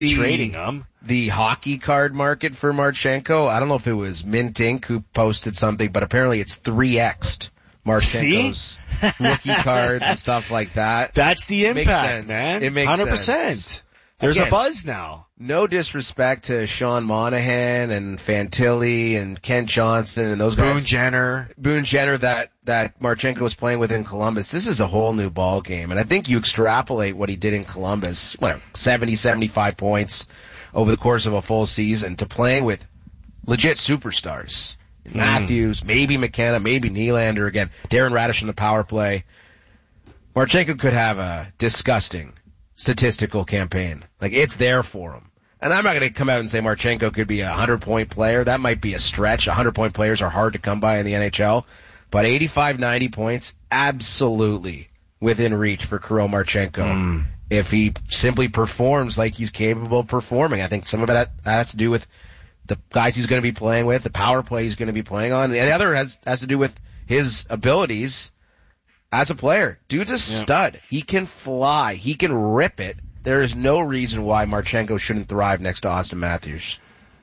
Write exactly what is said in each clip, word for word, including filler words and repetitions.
the, trading him. The hockey card market for Marchenko, I don't know if it was Mint Inc who posted something, but apparently it's three X'd Marchenko's rookie cards and stuff like that. That's the impact, sense. man. It makes one hundred percent. sense. There's Again, a buzz now. No disrespect to Sean Monahan and Fantilli and Kent Johnson and those guys. Boone Jenner. Boone Jenner that, that Marchenko was playing with in Columbus. This is a whole new ball game. And I think you extrapolate what he did in Columbus, whatever, seventy, seventy-five points over the course of a full season to playing with legit superstars. Mm. Matthews, maybe McKenna, maybe Nylander again. Darren Radish in the power play. Marchenko could have a disgusting statistical campaign. Like, it's there for him. And I'm not going to come out and say Marchenko could be a hundred-point player. That might be a stretch. hundred-point players are hard to come by in the N H L. But eighty-five, ninety points, absolutely within reach for Kirill Marchenko. Mm. If he simply performs like he's capable of performing. I think some of it has to do with the guys he's going to be playing with, the power play he's going to be playing on. The other has, has to do with his abilities as a player. Dude's a yeah. stud. He can fly. He can rip it. There is no reason why Marchenko shouldn't thrive next to Austin Matthews.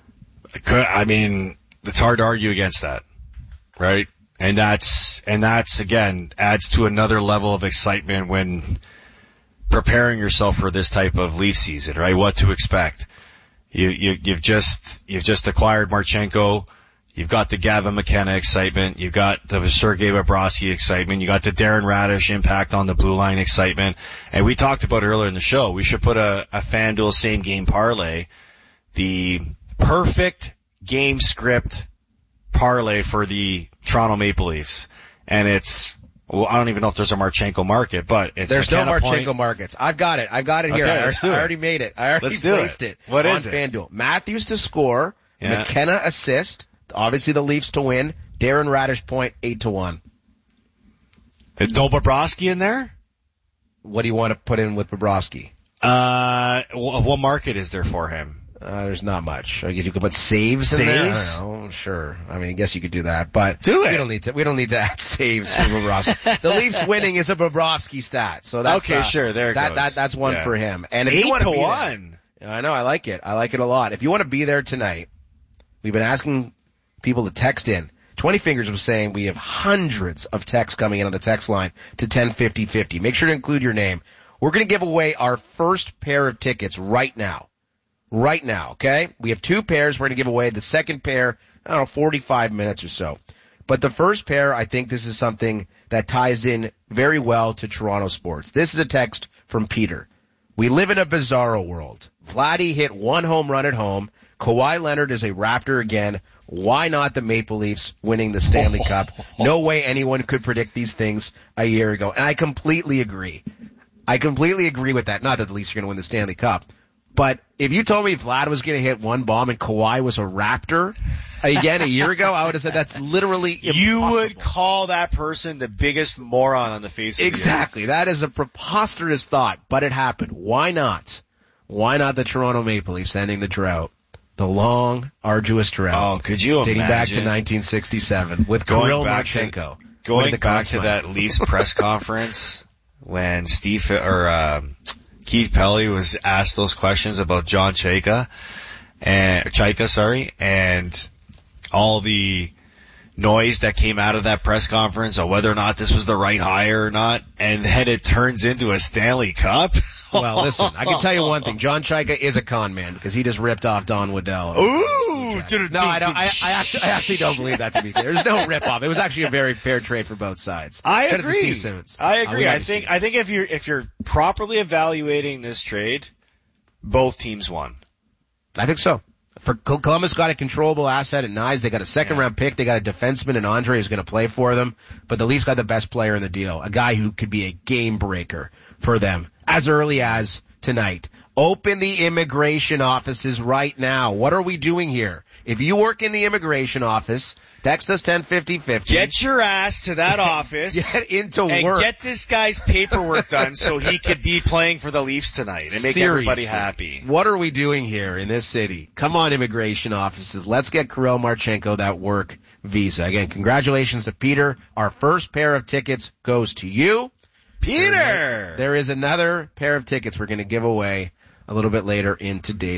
I mean, it's hard to argue against that, right? And that's, and that's again, adds to another level of excitement when preparing yourself for this type of Leaf season, right? What to expect. You, you, you've just, you've just acquired Marchenko. You've got the Gavin McKenna excitement. You've got the Sergei Bobrovsky excitement. You got the Darren Radish impact on the blue line excitement. And we talked about earlier in the show, we should put a, a FanDuel same game parlay, the perfect game script parlay for the Toronto Maple Leafs. And it's, well, I don't even know if there's a Marchenko market, but it's There's McKenna no Marchenko point. markets. I've got it. I've got it here. Okay, I, let's do I it. already made it. I already let's do placed it. it. What on is it? FanDuel. Matthews to score, yeah. McKenna assist, obviously the Leafs to win, Darren Radish point eight to one. Is no Bobrovsky in there? What do you want to put in with Bobrovsky? Uh, what market is there for him? Uh, there's not much. I guess you could put saves, saves? in there. I don't know. Sure. I mean, I guess you could do that, but do it. We don't need to. We don't need to add saves for Bobrovsky. The Leafs winning is a Bobrovsky stat, so that's okay. Uh, sure, there it that, goes. That that's one yeah. for him. And if eight you want to be one. There, I know. I like it. I like it a lot. If you want to be there tonight, we've been asking people to text in. Twenty Fingers was saying we have hundreds of texts coming in on the text line to ten fifty fifty. Make sure to include your name. We're going to give away our first pair of tickets right now. Right now, okay? We have two pairs. We're going to give away the second pair, I don't know, forty-five minutes or so. But the first pair, I think this is something that ties in very well to Toronto sports. This is a text from Peter. We live in a bizarro world. Vladdy hit one home run at home. Kawhi Leonard is a Raptor again. Why not the Maple Leafs winning the Stanley Cup? No way anyone could predict these things a year ago. And I completely agree. I completely agree with that. Not that the Leafs are going to win the Stanley Cup. But if you told me Vlad was going to hit one bomb and Kawhi was a Raptor again a year ago, I would have said that's literally impossible. You would call that person the biggest moron on the face of the earth. Exactly. That is a preposterous thought, but it happened. Why not? Why not the Toronto Maple Leafs ending the drought? The long, arduous drought. Oh, could you dating imagine? Dating back to nineteen sixty-seven with Kirill Marchenko. Going back to that Leafs press conference when Steve, or, uh, Keith Pelly was asked those questions about John Chayka and Chayka, sorry, and all the noise that came out of that press conference on whether or not this was the right hire or not, and then it turns into a Stanley Cup. Well, listen, I can tell you one thing. John Chayka is a con man because he just ripped off Don Waddell. Ooh! No, I don't. I, I, actually, I actually don't believe that to be fair. There's no rip off. It was actually a very fair trade for both sides. I Credit agree. to Steve Simmons. I agree. Uh, I think. I think if you're if you're properly evaluating this trade, both teams won. I think so. For Columbus got a controllable asset at Knies. They got a second yeah. round pick. They got a defenseman in Andre who's going to play for them. But the Leafs got the best player in the deal, a guy who could be a game breaker for them as early as tonight. Open the immigration offices right now. What are we doing here? If you work in the immigration office, text us ten fifty fifty. Get your ass to that office. Get into and work. And get this guy's paperwork done so he could be playing for the Leafs tonight and make Seriously, everybody happy. What are we doing here in this city? Come on, immigration offices. Let's get Kirill Marchenko that work visa. Again, congratulations to Peter. Our first pair of tickets goes to you. Peter! There, there is another pair of tickets we're going to give away a little bit later in today's